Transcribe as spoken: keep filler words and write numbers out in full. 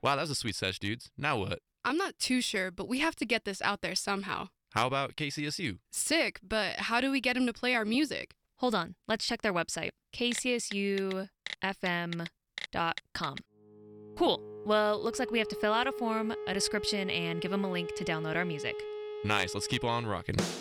Wow, that was a sweet sesh, dudes. Now what? I'm not too sure, but we have to get this out there somehow. How about K C S U? Sick, but how do we get him to play our music? Hold on, let's check their website, k c s u f m dot com. Cool. Well, looks like we have to fill out a form, a description, and give them a link to download our music. Nice, let's keep on rocking.